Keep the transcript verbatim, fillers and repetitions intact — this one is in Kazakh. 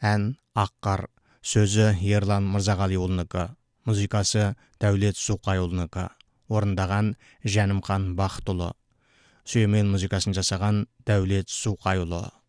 Ән «Ақ қар», сөзі Ерлан Мырзағалиұлынікі, музыкасы Дәулет Суқайұлынікі, орындаған Жәнімхан Бақытұлы. Сүйемел музыкасын жасаған Дәулет Суқайұлы.